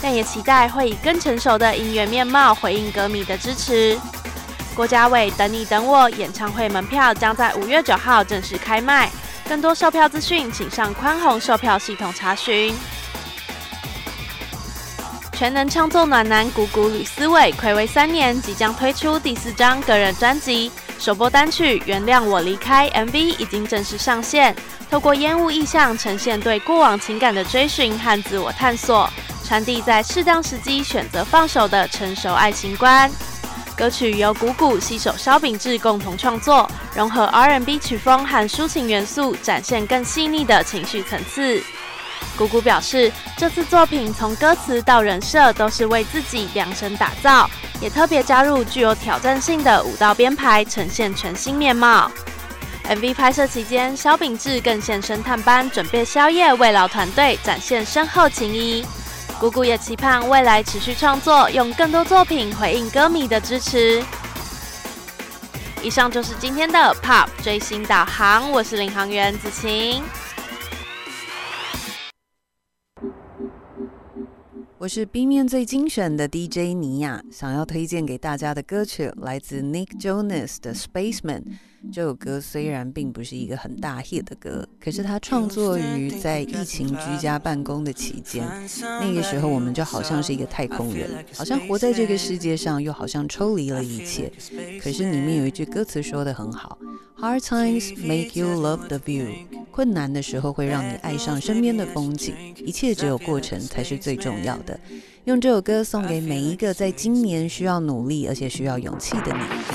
但也期待会以更成熟的音乐面貌回应歌迷的支持。郭家伟《等你等我》演唱会门票将在5月9号正式开卖，更多售票资讯请上宽宏售票系统查询。全能唱作暖男谷谷吕思伟睽违3年，即将推出第4张个人专辑，首播单曲《原谅我离开》MV 已经正式上线，透过烟雾意象呈现对过往情感的追寻和自我探索，传递在适当时机选择放手的成熟爱情观。歌曲由谷谷携手萧秉治共同创作，融合 R&B 曲风和抒情元素，展现更细腻的情绪层次。谷谷表示，这次作品从歌词到人设都是为自己量身打造，也特别加入具有挑战性的舞蹈编排，呈现全新面貌。MV 拍摄期间，萧秉治更现身探班，准备宵夜慰劳团队，展现深厚情谊。谷谷也期盼未来持续创作，用更多作品回应歌迷的支持。以上就是今天的 Pop 追星导航，我是领航员子晴。 我是 B 面最精选的 DJ 尼亚，想要推荐给大家的歌曲来自 Nick Jonas 的 Spaceman。 这首歌虽然并不是一个很大 hit 的歌，可是它创作于在疫情居家办公的期间，那个时候我们就好像是一个太空人，好像活在这个世界上，又好像抽离了一切。可是里面有一句歌词说得很好， Hard times make you love the view， 困难的时候会让你爱上身边的风景，一切只有过程才是最重要的。用这首歌送给每一个在今年需要努力而且需要勇气的你。